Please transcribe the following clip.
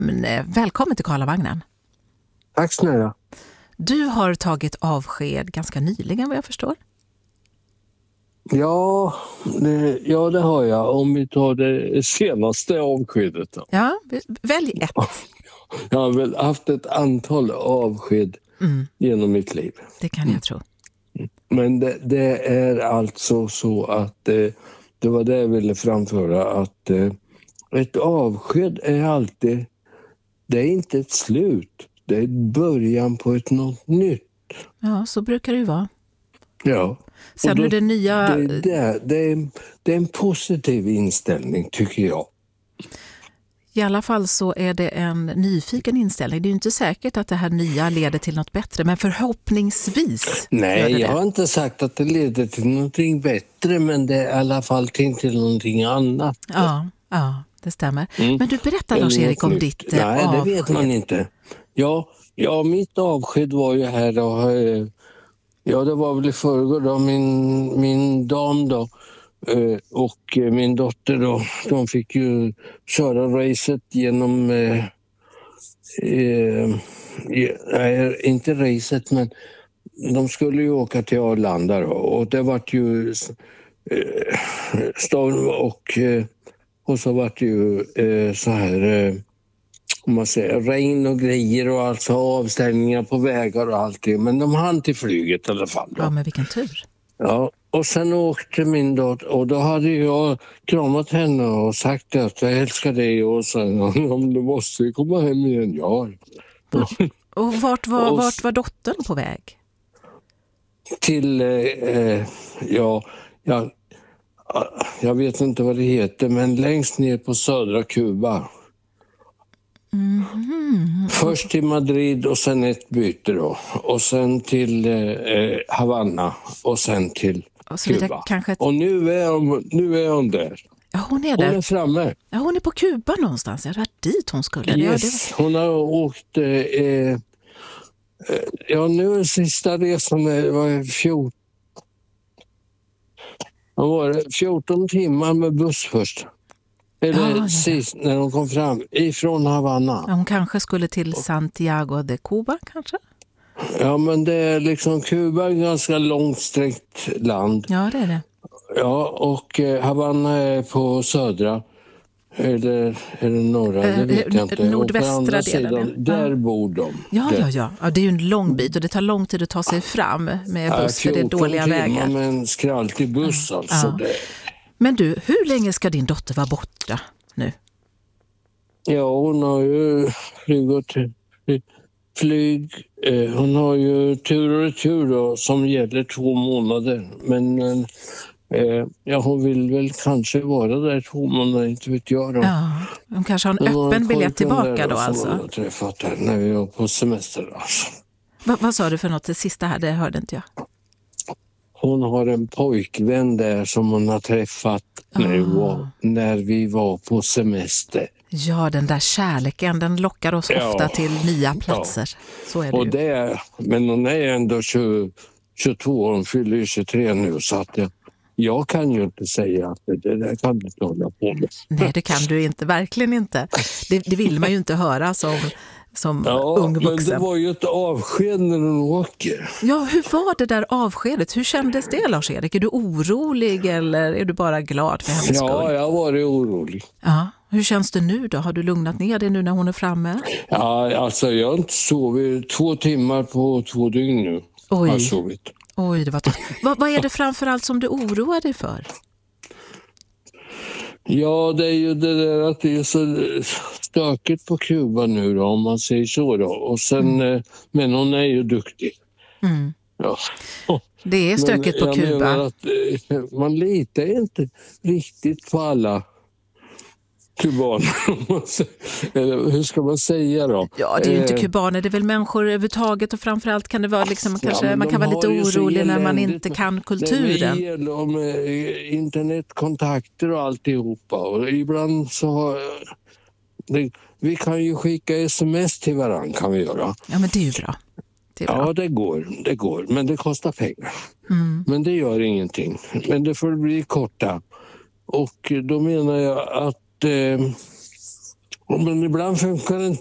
Välkommen till Karlavagnen. Tack snälla. Du har tagit avsked ganska nyligen, vad jag förstår. Ja, det har jag. Om vi tar det senaste avskedet då. Ja, välj ett. Jag har väl haft ett antal avsked genom mitt liv. Det kan jag tro. Men det är alltså så att det var det jag ville framföra, att ett avsked är alltid, det är inte ett slut, det är början på något nytt. Ja, så brukar det ju vara. Ja. Sen då, är det nya... Det är en positiv inställning, tycker jag. I alla fall så är det en nyfiken inställning. Det är ju inte säkert att det här nya leder till något bättre, men förhoppningsvis. Nej, jag har inte sagt att det leder till någonting bättre, men det är i alla fall till någonting annat. Ja, det stämmer. Men du berättar, Lars-Erik, om ditt avsked. Nej, det vet man inte. Ja, mitt avsked var ju här då. Ja, det var väl i förrgår då. Min dam då och min dotter då, de fick ju köra racet genom nej, inte racet, men de skulle ju åka till Arlanda då, och det vart ju storm och så vart det ju så här om man säger regn och grejer och alltså avstängningar på vägar och allting, men de hann till flyget i alla fall då. Ja, men vilken tur. Ja, och sen åkte min dotter, och då hade jag kramat henne och sagt att jag älskar dig, och sen om du måste komma hem igen, ja. Och vart var dottern på väg? Till, jag vet inte vad det heter, men längst ner på södra Kuba. Först till Madrid och sen ett byte då. Och sen till Havanna och sen till Kuba. Och nu är hon där. Ja, hon är där. Hon är framme. Ja, hon är på Kuba någonstans. Jag var dit hon skulle. Yes, hon har åkt... nu är sista resan var 14 timmar med buss först. Eller sist när de kom fram ifrån Havanna. Ja, hon kanske skulle till Santiago de Cuba kanske? Ja, men det är liksom Kuba är ett ganska långsträckt land. Ja, det är det. Ja, och Havanna är på södra. Eller norra, det vet jag inte. Nordvästra delen. Där bor de. Ja, det är ju en lång bit och det tar lång tid att ta sig fram med buss för det är dåliga vägar. 14 timmar med en skraltig buss alltså. Ja. Men du, hur länge ska din dotter vara borta nu? Ja, hon har ju flyg. Hon har ju tur och retur då, som gäller 2 månader. Men hon vill väl kanske vara där 2 månader, inte vet jag då. Ja, hon kanske har en öppen biljett tillbaka då alltså. Jag har träffat här när vi var på semester alltså. Vad sa du för något det sista här? Det hörde inte jag. Hon har en pojkvän där som hon har träffat när vi var på semester. Ja, den där kärleken, den lockar oss ofta till nya platser. Så är det ju. Men hon är ändå 22 år, hon fyller 23 nu, så att jag kan ju inte säga att det där kan du inte hålla på med. Nej, det kan du inte, verkligen inte. Det vill man ju inte höra som ung vuxen. Men det var ju ett avsked när hon åker. Ja, hur var det där avskedet? Hur kändes det, Lars-Erik? Är du orolig eller är du bara glad för hennes skull? Ja, jag var orolig. Ja, hur känns det nu då? Har du lugnat ner dig nu när hon är framme? Ja, alltså jag har inte sovit 2 timmar på 2 dygn nu. Oj. Har sovit. Oj, det var vad är det framförallt som du oroar dig för? Ja, det är ju det där att det är så stökigt på Kuba nu då, om man säger så då. Och sen, men hon är ju duktig. Mm. Ja. Det är stökigt på Kuba. Menar att man litar inte riktigt på alla kubaner. Eller hur ska man säga då? Ja, det är ju inte kubaner, det är väl människor överhuvudtaget och framförallt kan det vara liksom, man kan vara lite orolig när man inte kan kulturen. Det gäller med internetkontakter och alltihopa, och ibland så vi kan ju skicka sms till varandra, kan vi göra. Ja, men det är ju bra. Ja, det går, men det kostar pengar. Men det gör ingenting. Men det får bli korta. Och då menar jag att Men ibland funkar det inte.